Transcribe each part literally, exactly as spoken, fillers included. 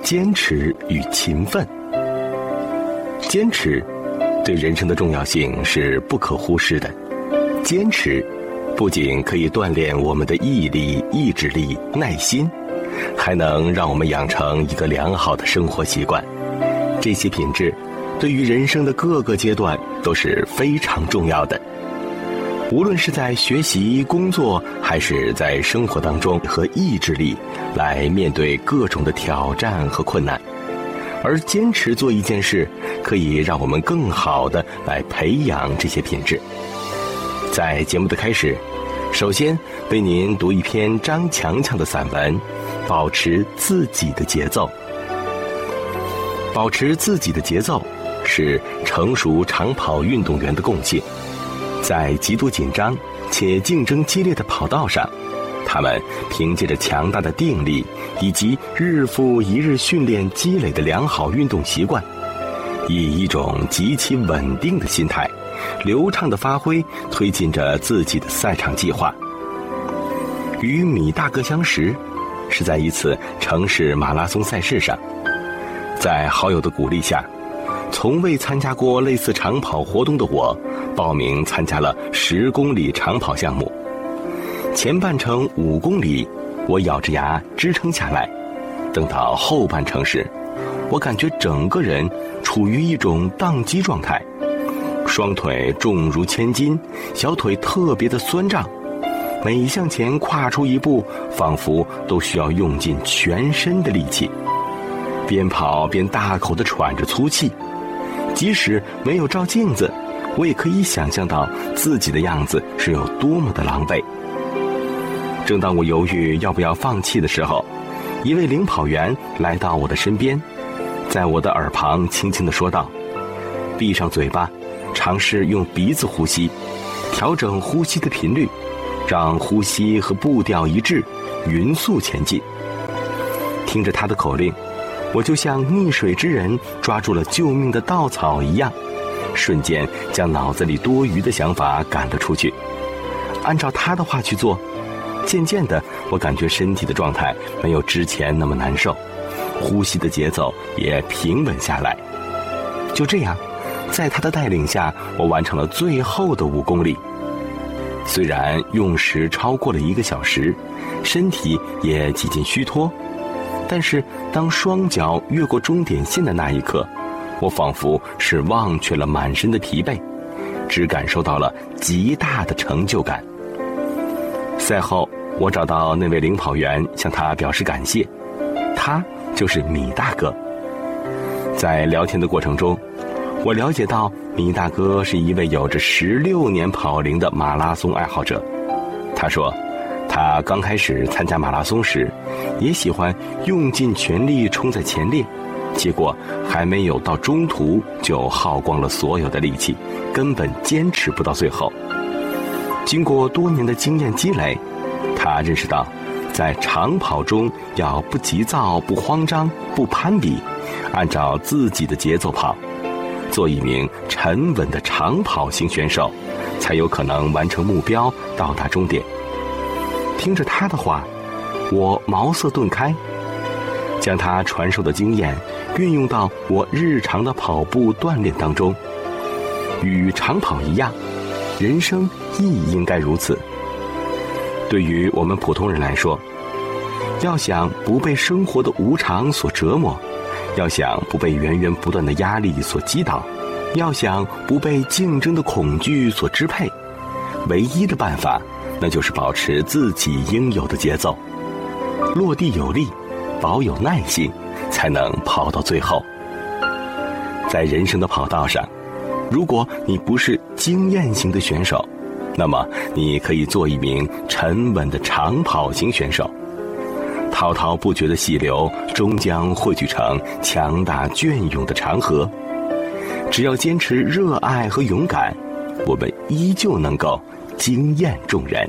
坚持与勤奋。坚持对人生的重要性是不可忽视的。坚持不仅可以锻炼我们的毅力、意志力、耐心，还能让我们养成一个良好的生活习惯。这些品质对于人生的各个阶段都是非常重要的。无论是在学习、工作，还是在生活当中，和意志力来面对各种的挑战和困难。而坚持做一件事，可以让我们更好的来培养这些品质。在节目的开始，首先为您读一篇张强强的散文《保持自己的节奏》。保持自己的节奏是成熟长跑运动员的共性。在极度紧张且竞争激烈的跑道上，他们凭借着强大的定力以及日复一日训练积累的良好运动习惯，以一种极其稳定的心态，流畅的发挥推进着自己的赛场计划。与米大哥相识是在一次城市马拉松赛事上，在好友的鼓励下，从未参加过类似长跑活动的我报名参加了十公里长跑项目。前半程五公里，我咬着牙支撑下来。等到后半程时，我感觉整个人处于一种宕机状态，双腿重如千斤，小腿特别的酸胀，每向前跨出一步，仿佛都需要用尽全身的力气，边跑边大口地喘着粗气。即使没有照镜子，我也可以想象到自己的样子是有多么的狼狈。正当我犹豫要不要放弃的时候，一位领跑员来到我的身边，在我的耳旁轻轻地说道：闭上嘴巴，尝试用鼻子呼吸，调整呼吸的频率，让呼吸和步调一致，匀速前进。听着他的口令，我就像溺水之人抓住了救命的稻草一样，瞬间将脑子里多余的想法赶了出去，按照他的话去做。渐渐的，我感觉身体的状态没有之前那么难受，呼吸的节奏也平稳下来。就这样，在他的带领下，我完成了最后的五公里。虽然用时超过了一个小时，身体也几近虚脱，但是当双脚越过终点线的那一刻，我仿佛是忘却了满身的疲惫，只感受到了极大的成就感。赛后，我找到那位领跑员，向他表示感谢。他就是米大哥。在聊天的过程中，我了解到米大哥是一位有着十六年跑龄的马拉松爱好者。他说，他刚开始参加马拉松时，也喜欢用尽全力冲在前列，结果还没有到中途就耗光了所有的力气，根本坚持不到最后。经过多年的经验积累，他认识到，在长跑中要不急躁、不慌张、不攀比，按照自己的节奏跑，做一名沉稳的长跑型选手，才有可能完成目标，到达终点。听着他的话，我茅塞顿开，将他传授的经验运用到我日常的跑步锻炼当中。与长跑一样，人生亦应该如此。对于我们普通人来说，要想不被生活的无常所折磨，要想不被源源不断的压力所击倒，要想不被竞争的恐惧所支配，唯一的办法，那就是保持自己应有的节奏，落地有力，保有耐性，才能跑到最后。在人生的跑道上，如果你不是经验型的选手，那么你可以做一名沉稳的长跑型选手。滔滔不绝的细流终将汇聚成强大隽永的长河。只要坚持热爱和勇敢，我们依旧能够惊艳众人。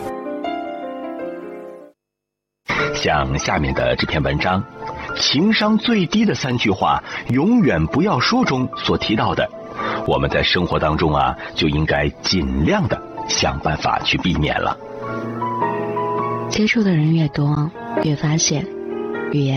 像下面的这篇文章，情商最低的三句话永远不要说中所提到的，我们在生活当中啊，就应该尽量的想办法去避免了。 接触的人越多，越发现语言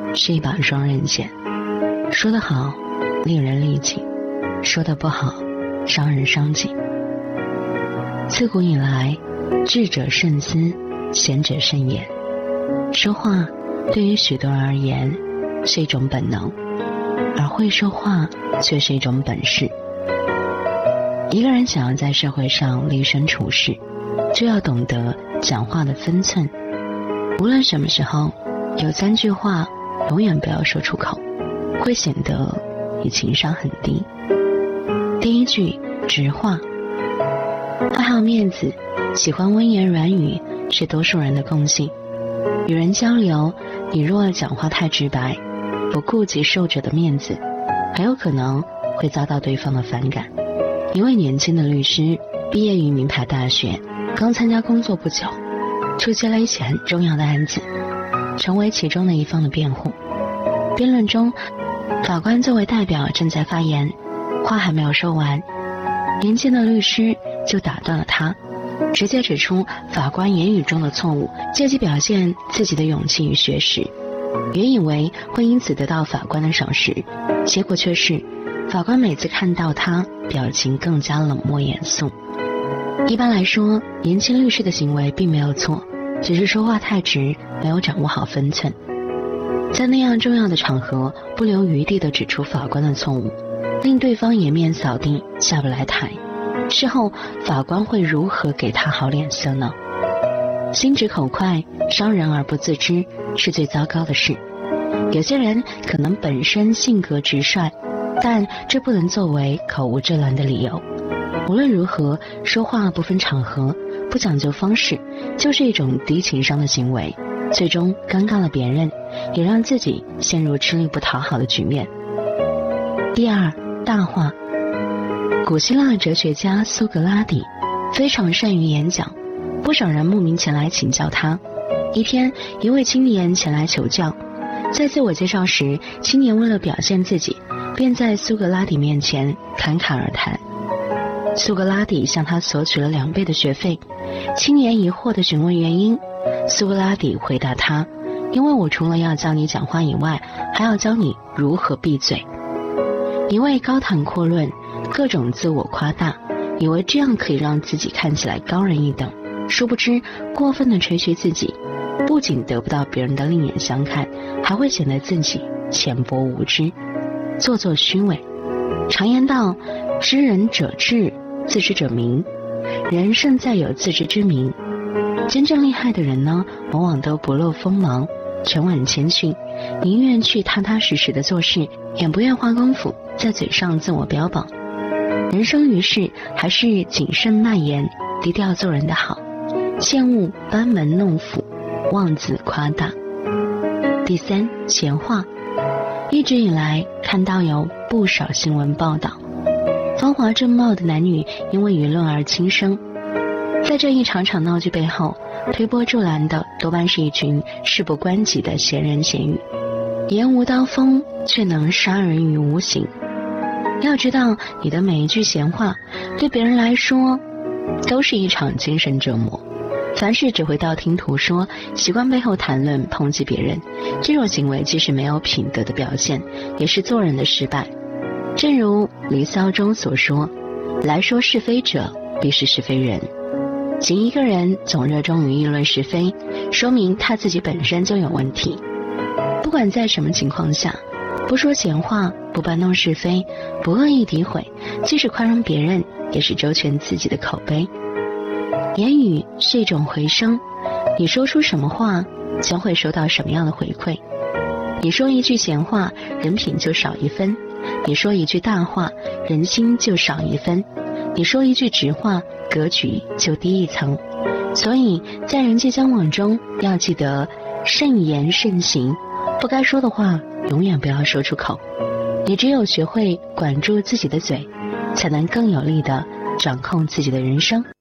是一把双刃剑，说得好令人利己，说得不好伤人伤己。自古以来，智者慎思，贤者慎言。说话对于许多人而言是一种本能，而会说话却是一种本事。一个人想要在社会上立身处世，就要懂得讲话的分寸。无论什么时候，有三句话永远不要说出口，会显得你情商很低。第一句，直话。爱好面子，喜欢温言软语是多数人的共性。与人交流，你若讲话太直白，不顾及受者的面子，很有可能会遭到对方的反感。一位年轻的律师毕业于名牌大学，刚参加工作不久，就接了一起很重要的案子，成为其中的一方的辩护。辩论中，法官作为代表正在发言，话还没有说完，年轻的律师就打断了他，直接指出法官言语中的错误，借机表现自己的勇气与学识。原以为会因此得到法官的赏识，结果却是法官每次看到他表情更加冷漠严肃。一般来说，年轻律师的行为并没有错，只是说话太直，没有掌握好分寸。在那样重要的场合，不留余地地指出法官的错误，令对方颜面扫地，下不来台。事后法官会如何给他好脸色呢？心直口快，伤人而不自知，是最糟糕的事。有些人可能本身性格直率，但这不能作为口无遮拦的理由。无论如何，说话不分场合，不讲究方式，就是一种低情商的行为，最终尴尬了别人，也让自己陷入吃力不讨好的局面。第二，大话。古希腊哲学家苏格拉底非常善于演讲，不少人慕名前来请教他。一天，一位青年前来求教，在自我介绍时，青年为了表现自己，便在苏格拉底面前侃侃而谈。苏格拉底向他索取了两倍的学费。青年疑惑地询问原因，苏格拉底回答他：因为我除了要教你讲话以外，还要教你如何闭嘴。一味高谈阔论，各种自我夸大，以为这样可以让自己看起来高人一等，殊不知过分的吹嘘自己，不仅得不到别人的另眼相看，还会显得自己浅薄无知，做作虚伪。常言道，知人者智，自知者明。人胜在有自知之明。真正厉害的人呢，往往都不露锋芒，沉稳谦逊，宁愿去踏踏实实的做事，也不愿花功夫在嘴上自我标榜。人生于世，还是谨慎耐言，低调做人的好，切勿班门弄斧，妄自夸大。第三，闲话。一直以来看到有不少新闻报道，芳华正茂的男女因为舆论而轻生。在这一场场闹剧背后，推波助澜的多半是一群事不关己的闲人闲语，言无刀锋，却能杀人于无形。要知道，你的每一句闲话对别人来说都是一场精神折磨。凡事只会道听途说，习惯背后谈论抨击别人，这种行为既是没有品德的表现，也是做人的失败。正如《离骚》中所说，来说是非者，必是是非人。仅一个人总热衷于议论是非，说明他自己本身就有问题。不管在什么情况下，不说闲话，不搬弄是非，不恶意诋毁，即使宽容别人，也是周全自己的口碑。言语是一种回声，你说出什么话，将会收到什么样的回馈。你说一句闲话，人品就少一分；你说一句大话，人心就少一分；你说一句直话，格局就低一层。所以在人际交往中，要记得慎言慎行，不该说的话永远不要说出口。你只有学会管住自己的嘴，才能更有力地掌控自己的人生，